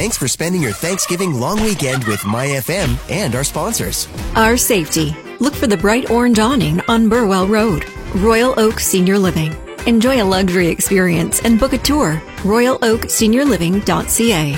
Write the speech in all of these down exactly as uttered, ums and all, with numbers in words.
Thanks for spending your Thanksgiving long weekend with My F M and our sponsors. Our safety. Look for the bright orange awning on Burwell Road. Royal Oak Senior Living. Enjoy a luxury experience and book a tour. royal oak senior living dot c a.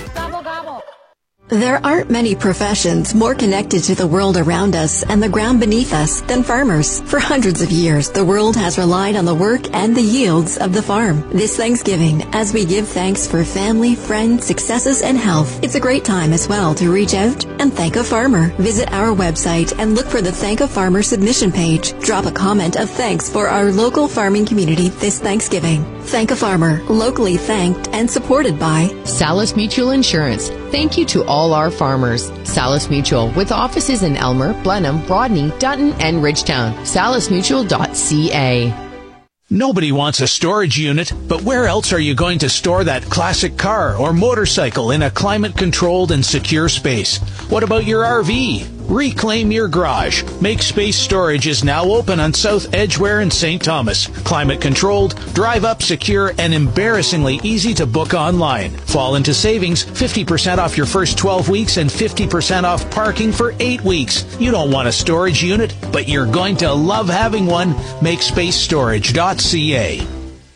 There aren't many professions more connected to the world around us and the ground beneath us than farmers. For hundreds of years, the world has relied on the work and the yields of the farm. This Thanksgiving, as we give thanks for family, friends, successes, and health, it's a great time as well to reach out and thank a farmer. Visit our website and look for the Thank a Farmer submission page. Drop a comment of thanks for our local farming community this Thanksgiving. Thank a Farmer, locally thanked and supported by Salis Mutual Insurance. Thank you to all our farmers. Salis Mutual, with offices in Elmer, Blenheim, Rodney, Dutton, and Ridgetown. salis mutual dot c a. Nobody wants a storage unit, but where else are you going to store that classic car or motorcycle in a climate-controlled and secure space? What about your R V? Reclaim your garage. Make Space Storage is now open on South Edgware in Saint Thomas. Climate-controlled, drive-up secure, and embarrassingly easy to book online. Fall into savings, fifty percent off your first twelve weeks and fifty percent off parking for eight weeks. You don't want a storage unit, but you're going to love having one. Make space storage dot c a.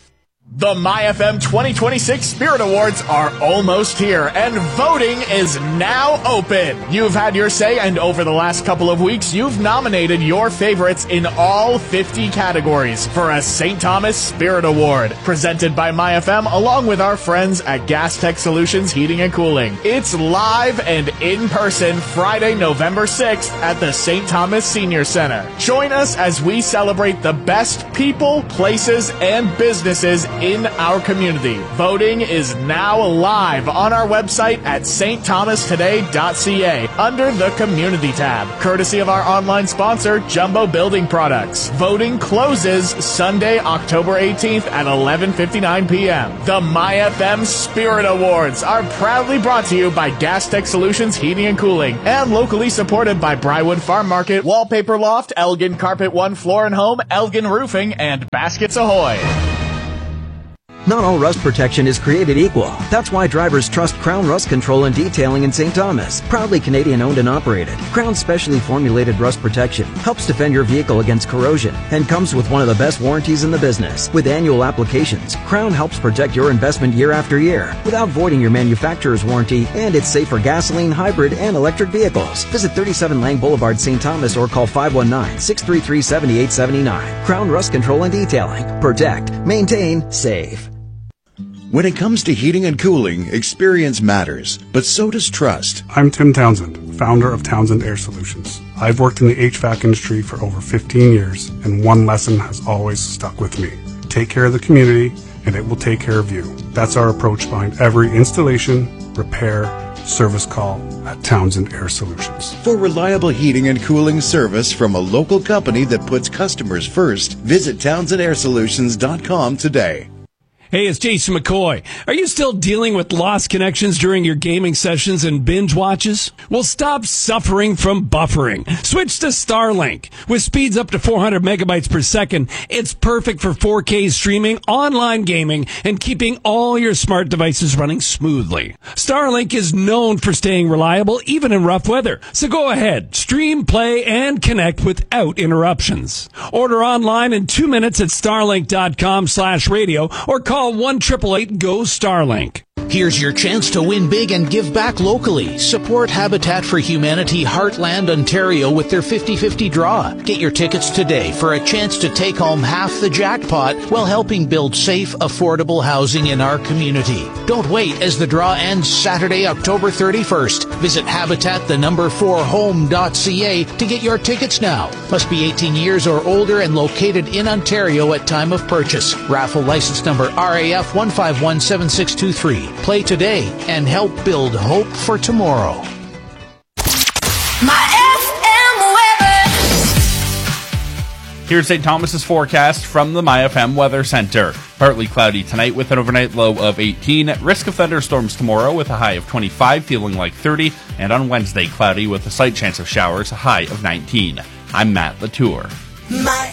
The My F M twenty twenty-six Spirit Awards are almost here, and voting is now open. You've had your say, and over the last couple of weeks, you've nominated your favorites in all fifty categories for a Saint Thomas Spirit Award, presented by My F M along with our friends at Gas Tech Solutions Heating and Cooling. It's live and in person Friday, November sixth at the Saint Thomas Senior Center. Join us as we celebrate the best people, places, and businesses in our community. Voting is now live on our website at s t thomas today dot c a under the Community tab, courtesy of our online sponsor, Jumbo Building Products. Voting closes Sunday, October eighteenth at eleven fifty-nine p.m. The My F M Spirit Awards are proudly brought to you by Gas Tech Solutions Heating and Cooling and locally supported by Brywood Farm Market, Wallpaper Loft, Elgin Carpet One Floor and Home, Elgin Roofing, and Baskets Ahoy. Not all rust protection is created equal. That's why drivers trust Crown Rust Control and Detailing in Saint Thomas. Proudly Canadian owned and operated, Crown's specially formulated rust protection helps defend your vehicle against corrosion and comes with one of the best warranties in the business. With annual applications, Crown helps protect your investment year after year without voiding your manufacturer's warranty, and it's safe for gasoline, hybrid, and electric vehicles. Visit thirty-seven Lang Boulevard, Saint Thomas, or call five one nine, six three three, seven eight seven nine. Crown Rust Control and Detailing. Protect, maintain, save. When it comes to heating and cooling, experience matters, but so does trust. I'm Tim Townsend, founder of Townsend Air Solutions. I've worked in the H V A C industry for over fifteen years, and one lesson has always stuck with me. Take care of the community, and it will take care of you. That's our approach behind every installation, repair, service call at Townsend Air Solutions. For reliable heating and cooling service from a local company that puts customers first, visit townsend air solutions dot com today. Hey, it's Jason McCoy. Are you still dealing with lost connections during your gaming sessions and binge watches? Well, stop suffering from buffering. Switch to Starlink. With speeds up to four hundred megabytes per second, it's perfect for four K streaming, online gaming, and keeping all your smart devices running smoothly. Starlink is known for staying reliable even in rough weather. So go ahead, stream, play, and connect without interruptions. Order online in two minutes at starlink dot com slash radio or call one eight eight eight, G O, STARLINK. Here's your chance to win big and give back locally. Support Habitat for Humanity Heartland, Ontario with their fifty fifty draw. Get your tickets today for a chance to take home half the jackpot while helping build safe, affordable housing in our community. Don't wait as the draw ends Saturday, October thirty-first. Visit habitat the number four home dot c a to get your tickets now. Must be eighteen years or older and located in Ontario at time of purchase. Raffle license number R A F one five one seven six two three. Play today and help build hope for tomorrow. My F M weather. Here's Saint Thomas's forecast from the My F M Weather Center. Partly cloudy tonight with an overnight low of eighteen. Risk of thunderstorms tomorrow with a high of twenty-five, feeling like thirty. And on Wednesday, cloudy with a slight chance of showers, a high of nineteen. I'm Matt Latour. My